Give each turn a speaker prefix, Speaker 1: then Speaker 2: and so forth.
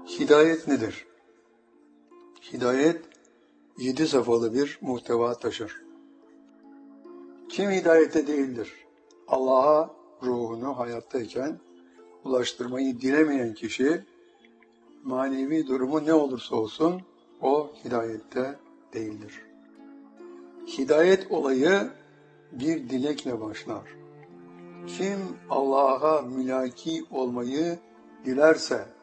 Speaker 1: Hidayet nedir? Hidayet 7 safhalı bir muhteva taşır. Kim hidayette değildir? Allah'a ruhunu hayattayken ulaştırmayı dilemeyen kişi, manevi durumu ne olursa olsun o hidayette değildir. Hidayet olayı bir dilekle başlar. Kim Allah'a mülaki olmayı dilerse